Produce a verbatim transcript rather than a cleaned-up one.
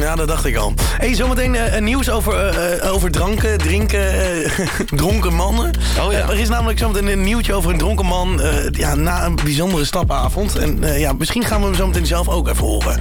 Ja, dat dacht ik al. Hey, zometeen uh, nieuws over, uh, over dranken, drinken, uh, dronken mannen. Oh ja. Uh, er is namelijk zometeen een nieuwtje over een dronken man uh, ja, na een bijzondere stapavond. En uh, ja, misschien gaan we hem zo meteen zelf ook even horen.